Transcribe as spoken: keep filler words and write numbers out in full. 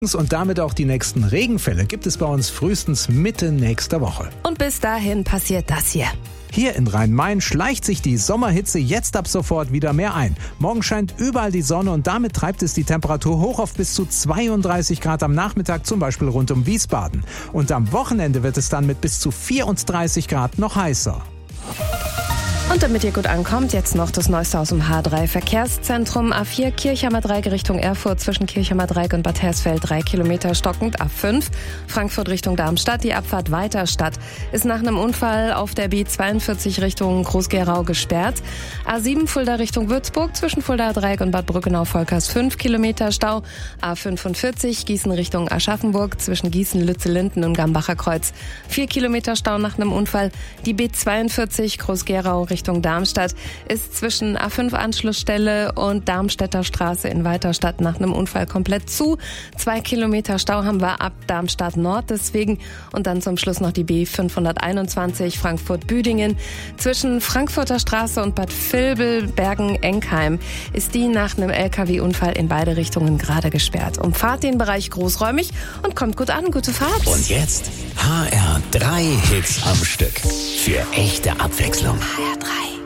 Und damit auch die nächsten Regenfälle gibt es bei uns frühestens Mitte nächster Woche. Und bis dahin passiert das hier. Hier in Rhein-Main schleicht sich die Sommerhitze jetzt ab sofort wieder mehr ein. Morgen scheint überall die Sonne und damit treibt es die Temperatur hoch auf bis zu zweiunddreißig Grad am Nachmittag, zum Beispiel rund um Wiesbaden. Und am Wochenende wird es dann mit bis zu vierunddreißig Grad noch heißer. Und damit ihr gut ankommt, jetzt noch das Neueste aus dem H drei Verkehrszentrum. A vier Kirchheimer Dreieck Richtung Erfurt zwischen Kirchheimer Dreieck und Bad Hersfeld drei Kilometer stockend. A fünf Frankfurt Richtung Darmstadt, die Abfahrt Weiterstadt ist nach einem Unfall auf der B zweiundvierzig Richtung Groß-Gerau gesperrt. A sieben Fulda Richtung Würzburg zwischen Fulda Dreieck und Bad Brückenau-Volkers fünf Kilometer Stau. A fünfundvierzig Gießen Richtung Aschaffenburg zwischen Gießen, Lützellinden und Gambacher Kreuz vier Kilometer Stau nach einem Unfall. Die B zweiundvierzig Groß-Gerau Richtung Richtung Darmstadt ist zwischen A fünf Anschlussstelle und Darmstädter Straße in Weiterstadt nach einem Unfall komplett zu. Zwei Kilometer Stau haben wir ab Darmstadt Nord deswegen. Und dann zum Schluss noch die B fünfhunderteinundzwanzig Frankfurt-Büdingen. Zwischen Frankfurter Straße und Bad Vilbel-Bergen-Enkheim ist die nach einem L K W-Unfall in beide Richtungen gerade gesperrt. Umfahrt den Bereich großräumig und kommt gut an. Gute Fahrt. Und jetzt H R drei Hits am Stück. Für echte Abwechslung. H R drei